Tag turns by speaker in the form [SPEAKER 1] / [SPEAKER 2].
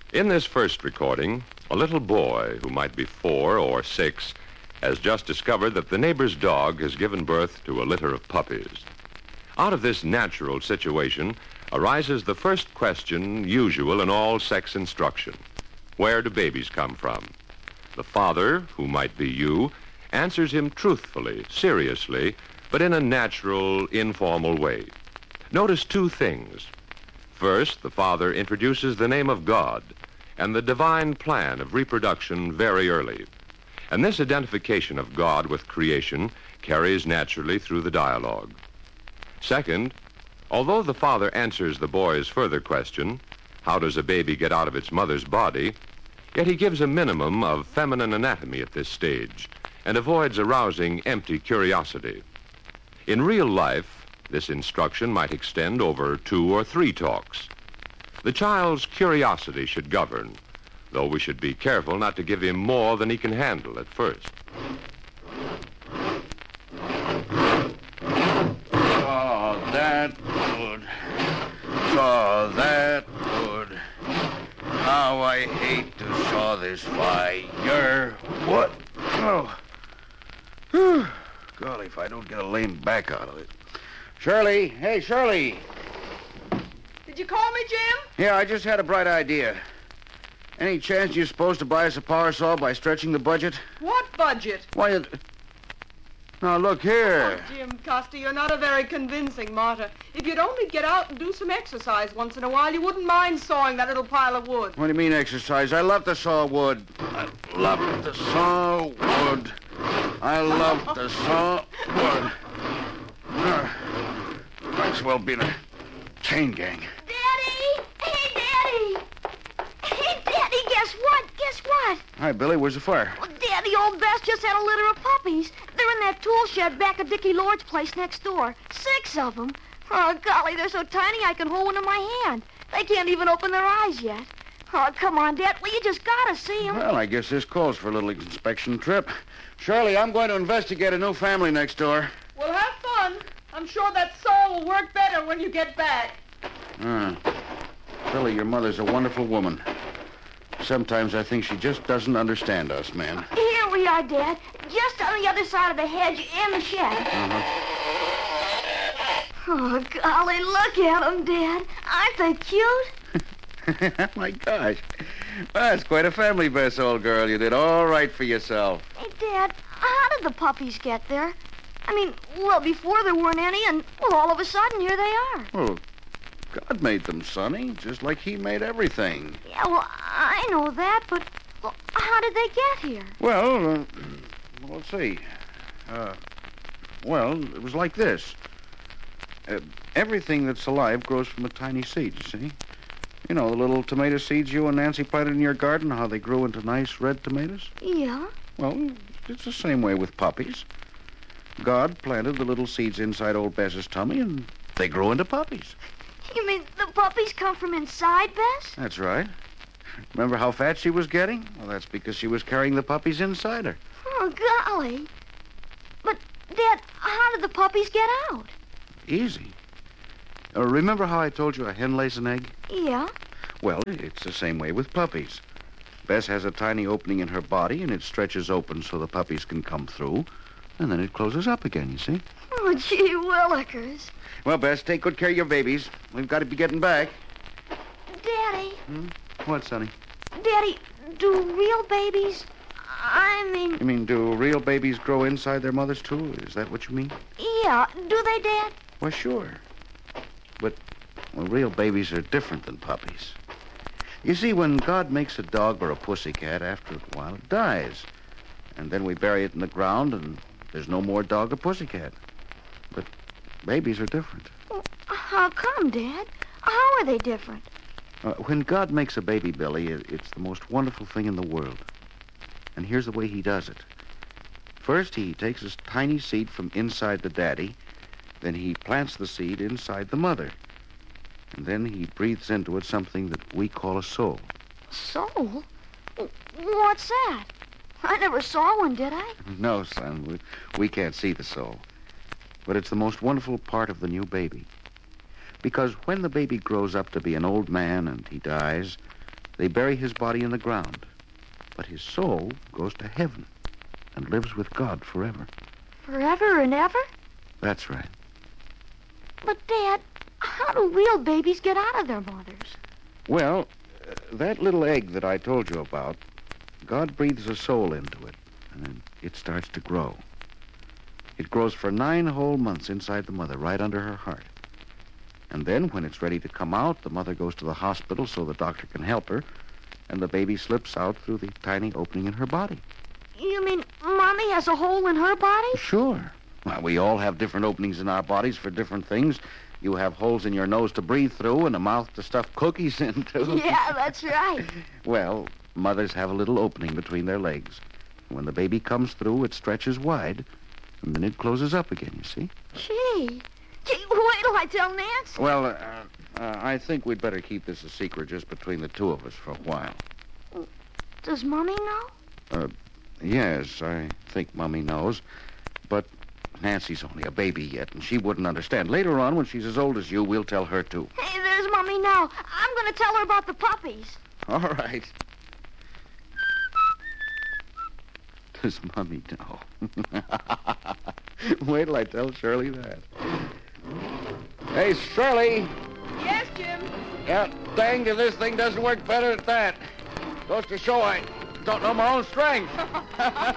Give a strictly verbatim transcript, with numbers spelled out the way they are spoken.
[SPEAKER 1] In this first recording, a little boy who might be four or six has just discovered that the neighbor's dog has given birth to a litter of puppies. Out of this natural situation arises the first question usual in all sex instruction. Where do babies come from? The father, who might be you, answers him truthfully, seriously, but in a natural, informal way. Notice two things. First, the father introduces the name of God and the divine plan of reproduction very early. And this identification of God with creation carries naturally through the dialogue. Second, although the father answers the boy's further question, how does a baby get out of its mother's body, yet he gives a minimum of feminine anatomy at this stage and avoids arousing empty curiosity. In real life, this instruction might extend over two or three talks. The child's curiosity should govern, though we should be careful not to give him more than he can handle at first.
[SPEAKER 2] Oh, that good. Oh, that good. How I hate to saw this fire. What? Oh. Whew. Golly, if I don't get a lame back out of it. Shirley. Hey, Shirley.
[SPEAKER 3] Did you call me, Jim?
[SPEAKER 2] Yeah, I just had a bright idea. Any chance you're supposed to buy us a power saw by stretching the budget?
[SPEAKER 3] What budget?
[SPEAKER 2] Why, it... Now, look here.
[SPEAKER 3] Oh, Jim Costa, you're not a very convincing martyr. If you'd only get out and do some exercise once in a while, you wouldn't mind sawing that little pile of wood.
[SPEAKER 2] What do you mean exercise? I love to saw wood. I love to saw wood. I love to saw wood. Uh, might as well be in a chain gang.
[SPEAKER 4] Daddy! Hey, Daddy! Hey, Daddy, guess what? Guess what?
[SPEAKER 2] Hi, Billy. Where's the fire?
[SPEAKER 4] Well, Daddy, old Bess just had a litter of puppies. They're in that tool shed back of Dickie Lord's place next door. Six of them. Oh, golly, they're so tiny I can hold one in my hand. They can't even open their eyes yet. Oh, come on, Dad. Well, you just gotta see them.
[SPEAKER 2] Well, I guess this calls for a little inspection trip. Shirley, I'm going to investigate a new family next door.
[SPEAKER 3] Well, have fun. I'm sure that saw will work better when you get back.
[SPEAKER 2] Ah. Billy, your mother's a wonderful woman. Sometimes I think she just doesn't understand us, men.
[SPEAKER 4] Here we are, Dad. Just on the other side of the hedge and the shed.
[SPEAKER 2] Uh-huh.
[SPEAKER 4] Oh, golly, look at them, Dad. Aren't they cute?
[SPEAKER 2] My gosh. Well, that's quite a family, Bess, old girl. You did all right for yourself.
[SPEAKER 4] Hey, Dad, how did the puppies get there? I mean, well, before there weren't any, and, well, all of a sudden, here they are.
[SPEAKER 2] Well, God made them, Sonny, just like he made everything.
[SPEAKER 4] Yeah, well, I know that, but well, how did they get here?
[SPEAKER 2] Well, uh, let's see. Uh, well, it was like this. Uh, everything that's alive grows from a tiny seed, you see? You know, the little tomato seeds you and Nancy planted in your garden, how they grew into nice red tomatoes?
[SPEAKER 4] Yeah.
[SPEAKER 2] Well, it's the same way with puppies. God planted the little seeds inside old Bess's tummy, and they grew into puppies.
[SPEAKER 4] You mean the puppies come from inside Bess?
[SPEAKER 2] That's right. Remember how fat she was getting? Well, that's because she was carrying the puppies inside her.
[SPEAKER 4] Oh, golly. But, Dad, how did the puppies get out?
[SPEAKER 2] Easy. Uh, remember how I told you a hen lays an egg?
[SPEAKER 4] Yeah.
[SPEAKER 2] Well, it's the same way with puppies. Bess has a tiny opening in her body, and it stretches open so the puppies can come through, and then it closes up again, you see?
[SPEAKER 4] Oh, gee willikers.
[SPEAKER 2] Well, Bess, take good care of your babies. We've got to be getting back.
[SPEAKER 4] Daddy.
[SPEAKER 2] Hmm? What, Sonny?
[SPEAKER 4] Daddy, do real babies... I mean...
[SPEAKER 2] You mean, do real babies grow inside their mothers, too? Is that what you mean?
[SPEAKER 4] Yeah. Do they, Dad?
[SPEAKER 2] Well, sure. But, well, real babies are different than puppies. You see, when God makes a dog or a pussycat, after a while it dies. And then we bury it in the ground, and there's no more dog or pussycat. But babies are different.
[SPEAKER 4] Well, how come, Dad? How are they different?
[SPEAKER 2] Uh, when God makes a baby, Billy, it's the most wonderful thing in the world. And here's the way he does it. First, he takes a tiny seed from inside the daddy. Then he plants the seed inside the mother. And then he breathes into it something that we call a soul.
[SPEAKER 4] Soul? What's that? I never saw one, did I?
[SPEAKER 2] No, son. We, we can't see the soul. But it's the most wonderful part of the new baby. Because when the baby grows up to be an old man and he dies, They bury his body in the ground, but his soul goes to heaven and lives with God forever.
[SPEAKER 4] Forever and ever?
[SPEAKER 2] That's right.
[SPEAKER 4] But, Dad, how do real babies get out of their mothers?
[SPEAKER 2] Well, uh, that little egg that I told you about, God breathes a soul into it, and then it starts to grow. It grows for nine whole months inside the mother, right under her heart. And then, when it's ready to come out, the mother goes to the hospital so the doctor can help her, and the baby slips out through the tiny opening in her body.
[SPEAKER 4] You mean Mommy has a hole in her body?
[SPEAKER 2] Sure. Well, we all have different openings in our bodies for different things. You have holes in your nose to breathe through and a mouth to stuff cookies into.
[SPEAKER 4] Yeah, that's right.
[SPEAKER 2] Well, mothers have a little opening between their legs. When the baby comes through, it stretches wide, and then it closes up again, you see?
[SPEAKER 4] Gee. Gee, wait till I tell Nancy.
[SPEAKER 2] Well, uh, uh, I think we'd better keep this a secret just between the two of us for a while.
[SPEAKER 4] Does Mommy know?
[SPEAKER 2] Uh, yes, I think Mommy knows. But Nancy's only a baby yet, and she wouldn't understand. Later on, when she's as old as you, we'll tell her, too.
[SPEAKER 4] Hey, there's Mommy now. I'm going to tell her about the puppies.
[SPEAKER 2] All right. Does Mommy know? Wait till I tell Shirley that. Hey, Shirley.
[SPEAKER 3] Yes, Jim.
[SPEAKER 2] Yeah, dang if this thing doesn't work better at that. Goes to show I don't know my own strength.